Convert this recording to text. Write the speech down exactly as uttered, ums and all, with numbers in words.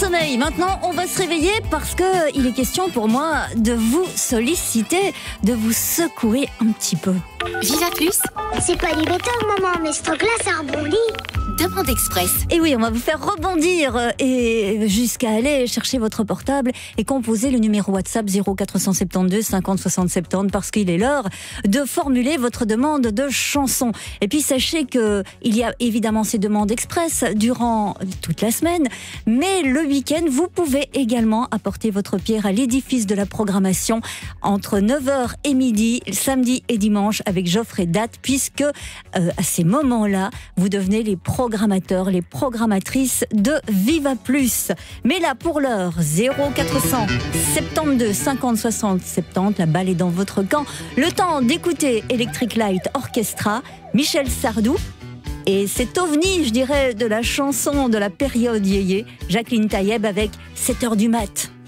sommeil. Maintenant, on va se réveiller parce que il est question pour moi de vous solliciter, de vous secouer un petit peu. Viva Plus, C'est pas du béton, maman, mais ce truc-là, ça rebondit. demande express. Et oui, on va vous faire rebondir euh, et jusqu'à aller chercher votre portable et composer le numéro WhatsApp zéro quatre cent soixante-douze cinquante soixante soixante parce qu'il est l'heure de formuler votre demande de chanson. Et puis sachez que il y a évidemment ces demandes express durant toute la semaine, mais le week-end, vous pouvez également apporter votre pierre à l'édifice de la programmation entre neuf heures et midi, samedi et dimanche avec Joffre et Date, puisque euh, à ces moments-là, vous devenez les programmateurs, les programmatrices de Viva Plus. Mais là, pour l'heure, zéro quatre cent soixante-douze cinquante soixante soixante, la balle est dans votre camp. Le temps d'écouter Electric Light Orchestra, Michel Sardou. Et cet ovni, je dirais, de la chanson de la période yéyé, Jacqueline Taïeb avec sept heures du mat'.